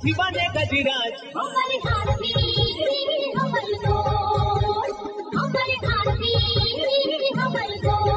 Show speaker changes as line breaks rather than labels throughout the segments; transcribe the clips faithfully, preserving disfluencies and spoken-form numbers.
हाथी बने गजराज,
हमारे हाथी हमर गोट, हमारे हाथी हमर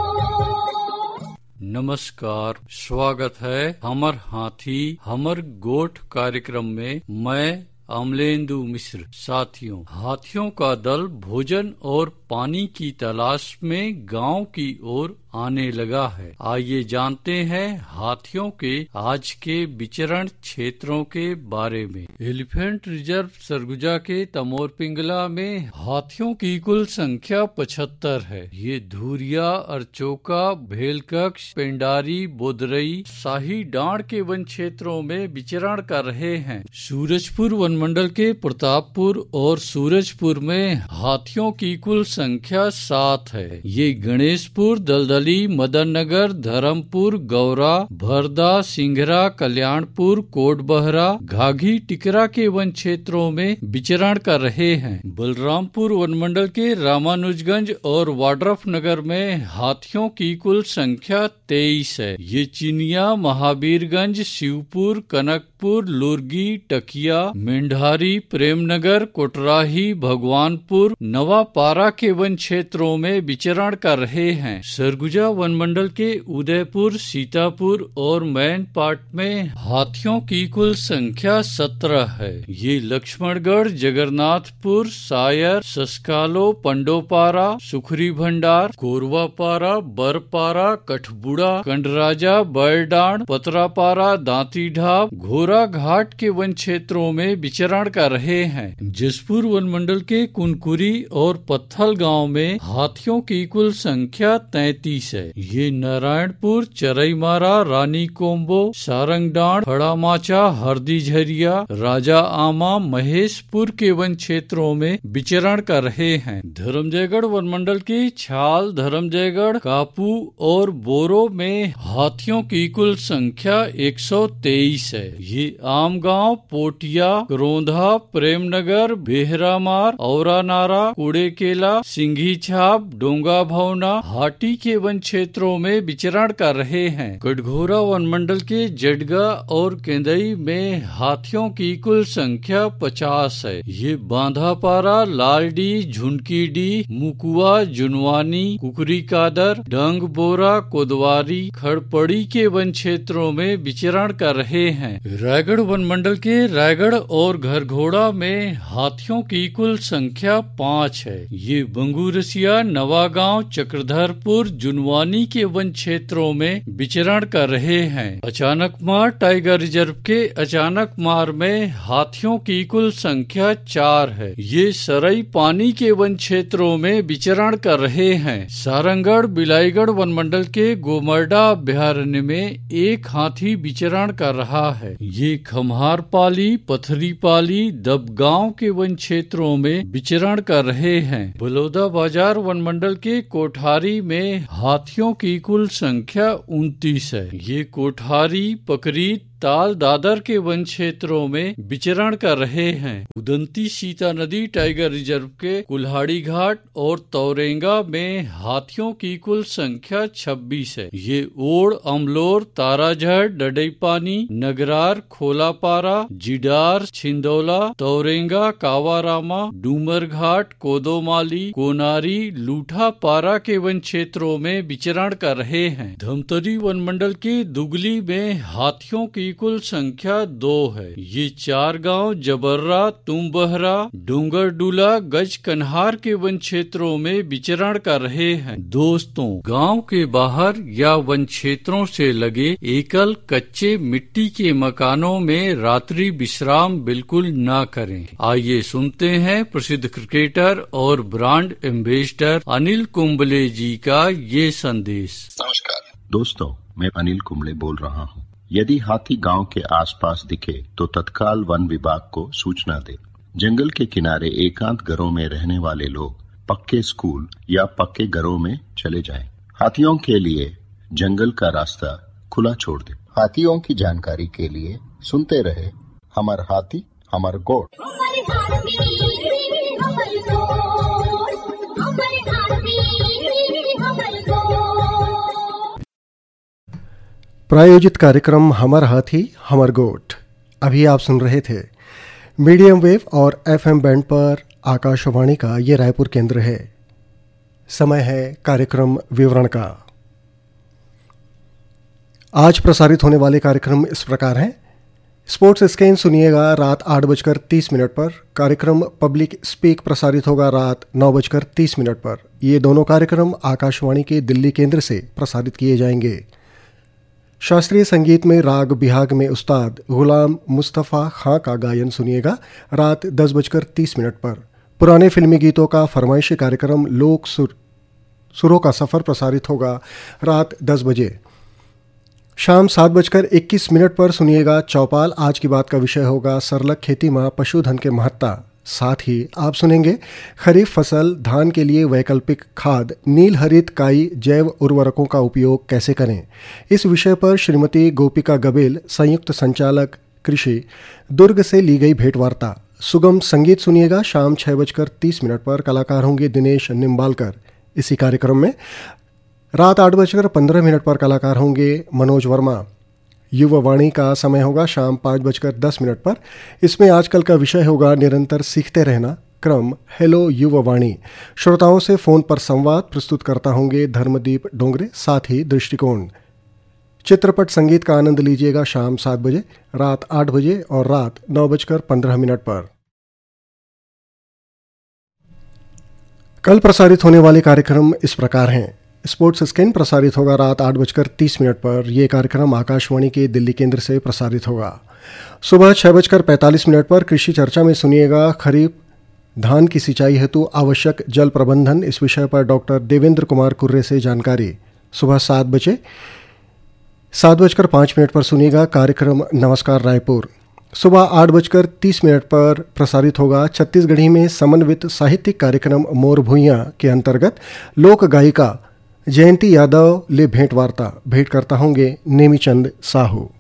गोट।
नमस्कार, स्वागत है हमर हाथी हमर गोठ कार्यक्रम में। मैं अमलेंदु मिश्र। साथियों, हाथियों का दल भोजन और पानी की तलाश में गांव की ओर आने लगा है। आइए जानते हैं हाथियों के आज के विचरण क्षेत्रों के बारे में। एलिफेंट रिजर्व सरगुजा के तमोर पिंगला में हाथियों की कुल संख्या पचहत्तर है। ये धुरिया, अरचोका, भेलकक्ष, पेंडारी, बोदरई, शाही डांड के वन क्षेत्रों में विचरण कर रहे हैं। सूरजपुर वन मंडल के प्रतापपुर और सूरजपुर में हाथियों की कुल संख्या सात है। ये गणेशपुर, दलदली, मदन नगर, धर्मपुर, गौरा, भरदा, सिंघरा, कल्याणपुर, कोटबहरा, घाघी, टिकरा के वन क्षेत्रों में विचरण कर रहे हैं। बलरामपुर वन मंडल के रामानुजगंज और वाड्रफ नगर में हाथियों की कुल संख्या तेईस है। ये चिनिया, महावीरगंज, शिवपुर, कनकपुर, लुर्गी, टकिया, मेंढारी, प्रेमनगर, कोटराही, भगवानपुर, नवापारा के वन क्षेत्रों में विचरण कर रहे हैं। सरगुजा वन मंडल के उदयपुर, सीतापुर और मैनपाट में हाथियों की कुल संख्या सत्रह है। ये लक्ष्मणगढ़, जगन्नाथपुर, सायर, सस्कालो, पंडोपारा, सुखरी भंडार, कोरवापारा, बरपारा, कठबुड़ा, कंडराजा, बैरडांड, पतरापारा, दांती ढाब, घोरा घाट के वन क्षेत्रों में विचरण कर रहे हैं। जसपुर वन मंडल के कुनकुरी और पत्थल गांव में हाथियों की कुल संख्या तैंतीस है। ये नारायणपुर, चरईमारा, रानी कोम्बो, सारंगडांड, खड़ामाचा, हरदी झरिया, राजा आमा, महेशपुर के वन क्षेत्रों में विचरण कर रहे हैं। धर्मजयगढ़ वन मंडल के छाल, धर्मजयगढ़, कापू और बोरो में हाथियों की कुल संख्या एक सौ तेईस है। ये आमगांव, पोटिया, करोंधा, प्रेमनगर, बेहरामार, औरानारा, कुड़ेकेला, सिंघी छाप, डोंगा भवना, हाटी के वन क्षेत्रों में विचरण कर रहे हैं। कटघोरा वन मंडल के जडगा और केंदई में हाथियों की कुल संख्या पचास है। ये बांधापारा, लालडी, झुनकीडी, मुकुआ, जुनवानी, कुकरी कादर, डंग बोरा, कोदवारी, खड़पड़ी के वन क्षेत्रों में विचरण कर रहे हैं। रायगढ़ वन मंडल के रायगढ़ और घरघोड़ा में हाथियों की कुल संख्या पाँच है। ये बंगूरसिया, नवागांव, चक्रधरपुर, जुनवानी के वन क्षेत्रों में विचरण कर रहे हैं। अचानकमार टाइगर रिजर्व के अचानकमार में हाथियों की कुल संख्या चार है। ये सरई पानी के वन क्षेत्रों में विचरण कर रहे हैं। सारंगढ़, बिलाईगढ़ वन मंडल के गोमरडा अभयारण्य में एक हाथी विचरण कर रहा है। ये खम्हारपाली, पथरीपाली, दबगांव के वन क्षेत्रों में विचरण कर रहे हैं। बलौदा बाजार वन मंडल के कोठारी में हाथियों की कुल संख्या उनतीस है। ये कोठारी, पकरी, ताल, दादर के वन क्षेत्रों में विचरण कर रहे हैं। उदंती सीता नदी टाइगर रिजर्व के कुल्हाड़ी घाट और तौरेंगा में हाथियों की कुल संख्या छब्बीस है। ये ओड़, अमलोर, ताराझड़, डडईपानी, नगरार, खोलापारा, जिडार, छिंदौला, तौरेंगा, कावारामा, डूमर घाट, कोदोमाली, कोनारी, लूठापारा के वन क्षेत्रों में विचरण कर रहे हैं। धमतरी वन मंडल के दुगली में हाथियों की कुल संख्या दो है। ये चार गांव, जबर्रा, तुम्बहरा, डूंगरडूला, गज कन्हार के वन क्षेत्रों में विचरण कर रहे हैं। दोस्तों, गांव के बाहर या वन क्षेत्रों से लगे एकल कच्चे मिट्टी के मकानों में रात्रि विश्राम बिल्कुल न करें। आइए सुनते हैं प्रसिद्ध क्रिकेटर और ब्रांड एम्बेसडर अनिल कुंबले जी का ये संदेश।
नमस्कार दोस्तों, मैं अनिल कुंबले बोल रहा हूँ। यदि हाथी गांव के आसपास दिखे तो तत्काल वन विभाग को सूचना दे। जंगल के किनारे एकांत घरों में रहने वाले लोग पक्के स्कूल या पक्के घरों में चले जाएं। हाथियों के लिए जंगल का रास्ता खुला छोड़ दे। हाथियों की जानकारी के लिए सुनते रहे हमार हाथी हमार गोठ।
प्रायोजित कार्यक्रम हमर हाथी हमर गोठ।
अभी आप सुन रहे थे मीडियम वेव और एफएम बैंड पर आकाशवाणी का ये रायपुर केंद्र है। समय है कार्यक्रम विवरण का। आज प्रसारित होने वाले कार्यक्रम इस प्रकार हैं। स्पोर्ट्स स्कैन सुनिएगा रात आठ बजकर तीस मिनट पर। कार्यक्रम पब्लिक स्पीक प्रसारित होगा रात नौ बजकर तीस मिनट पर। ये दोनों कार्यक्रम आकाशवाणी के दिल्ली केंद्र से प्रसारित किए जाएंगे। शास्त्रीय संगीत में राग बिहाग में उस्ताद गुलाम मुस्तफ़ा खां का गायन सुनिएगा रात दस बजकर तीस मिनट पर। पुराने फिल्मी गीतों का फरमाइशी कार्यक्रम लोक सुर सुरों का सफ़र प्रसारित होगा रात दस बजे। शाम सात बजकर इक्कीस मिनट पर सुनिएगा चौपाल। आज की बात का विषय होगा सरलग खेती माँ पशुधन के महत्ता। साथ ही आप सुनेंगे खरीफ फसल धान के लिए वैकल्पिक खाद नील हरित काई जैव उर्वरकों का उपयोग कैसे करें, इस विषय पर श्रीमती गोपिका गबेल संयुक्त संचालक कृषि दुर्ग से ली गई भेंटवार्ता। सुगम संगीत सुनिएगा शाम छः बजकर तीस मिनट पर। कलाकार होंगे दिनेश निम्बालकर। इसी कार्यक्रम में रात आठ बजकर पंद्रह मिनट पर कलाकार होंगे मनोज वर्मा। युवा वाणी का समय होगा शाम पाँच बजकर दस मिनट पर। इसमें आजकल का विषय होगा निरंतर सीखते रहना। क्रम हेलो युवा वाणी। श्रोताओं से फ़ोन पर संवाद प्रस्तुत करता होंगे धर्मदीप डोंगरे। साथ ही दृष्टिकोण चित्रपट संगीत का आनंद लीजिएगा शाम सात बजे, रात आठ बजे और रात नौ बजकर पंद्रह मिनट पर। कल प्रसारित होने वाले कार्यक्रम इस प्रकार हैं। स्पोर्ट्स स्कैन प्रसारित होगा रात आठ बजकर तीस मिनट पर। यह कार्यक्रम आकाशवाणी के दिल्ली केंद्र से प्रसारित होगा। सुबह छः बजकर पैंतालीस मिनट पर कृषि चर्चा में सुनिएगा खरीफ धान की सिंचाई हेतु आवश्यक जल प्रबंधन, इस विषय पर डॉक्टर देवेंद्र कुमार कुर्रे से जानकारी। सुबह सात बजे सात बजकर पाँच मिनट पर सुनिएगा कार्यक्रम नमस्कार रायपुर। सुबह आठ बजकर तीस मिनट पर प्रसारित होगा छत्तीसगढ़ी में समन्वित साहित्यिक कार्यक्रम मोर भुइयाँ के अंतर्गत लोक गायिका जयंती यादव ले भेंट वार्ता। भेंट करता होंगे नेमीचंद साहू।